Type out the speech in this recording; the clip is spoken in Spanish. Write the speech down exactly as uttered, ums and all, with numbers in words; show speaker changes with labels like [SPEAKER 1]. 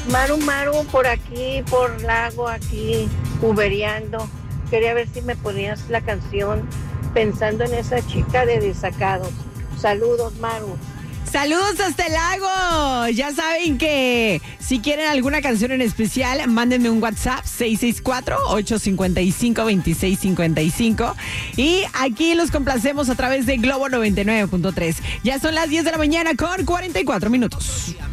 [SPEAKER 1] Maru Maru, por aquí, por Lago, aquí, ubereando. Quería ver si me ponías la canción pensando en esa chica de Desacados. Saludos, Maru.
[SPEAKER 2] Saludos hasta el lago. Ya saben que si quieren alguna canción en especial, mándenme un WhatsApp seis seis cuatro, ocho cinco cinco, dos seis cinco cinco y aquí los complacemos a través de Globo noventa y nueve punto tres. Ya son las diez de la mañana con cuarenta y cuatro minutos.